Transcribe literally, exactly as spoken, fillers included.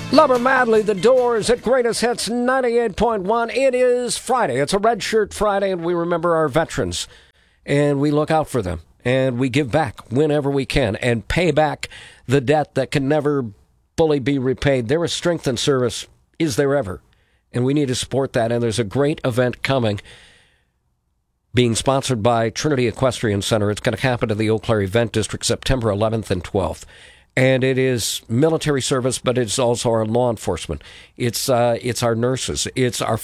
Lover Madly, The Doors at Greatest Hits ninety-eight point one. It is Friday. It's a Red Shirt Friday, and we remember our veterans, and we look out for them, and we give back whenever we can, and pay back the debt that can never fully be repaid. There is strength in service. Is there ever? And we need to support that, and there's a great event coming being sponsored by Trinity Equestrian Center. It's going to happen in the Eau Claire Event District September eleventh and twelfth. And it is military service, but it's also our law enforcement. It's uh, it's our nurses. It's our